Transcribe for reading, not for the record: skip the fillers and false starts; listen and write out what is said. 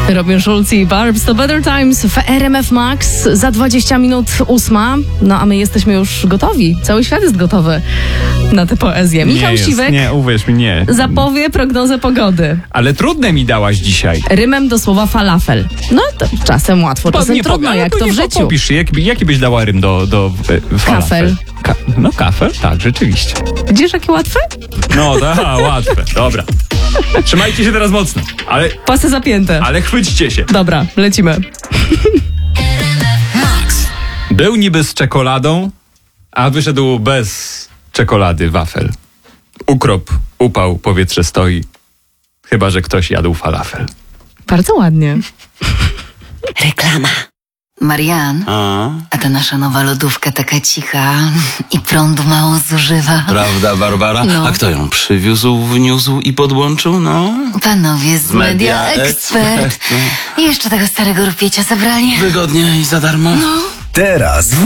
Robin Schulz i Barbs to Better Times w RMF Max. Za 20 minut 8. No a my jesteśmy już gotowi. Cały świat jest gotowy na tę poezję. Michał Siwek Nie, uwierz mi, nie. zapowie prognozę pogody. Ale trudne mi dałaś dzisiaj. Rymem do słowa falafel. No to czasem łatwo, czasem trudno, jak to w życiu. Popisz, jaki byś dała rym do falafel? Kafel. Kafel? Tak, rzeczywiście. Widzisz, jakie łatwe? No, łatwe. Dobra. Trzymajcie się teraz mocno. Pasy zapięte. Ale chwyćcie się. Dobra, lecimy. Był niby z czekoladą, a wyszedł bez czekolady wafel. Ukrop, upał, powietrze stoi. Chyba że ktoś jadł falafel. Bardzo ładnie. Reklama. Marian, a ta nasza nowa lodówka taka cicha i prądu mało zużywa. Prawda, Barbara? No. A kto ją przywiózł, wniósł i podłączył? No, Panowie z Media Expert. I jeszcze tego starego rupiecia zabrali. wygodnie i za darmo. Teraz